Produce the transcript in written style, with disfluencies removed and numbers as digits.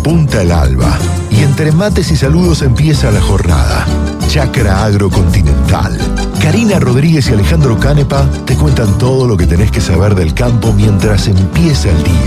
Despunta el alba y entre mates y saludos empieza la jornada. Chacra Agrocontinental. Karina Rodríguez y Alejandro Canepa te cuentan todo lo que tenés que saber del campo mientras empieza el día.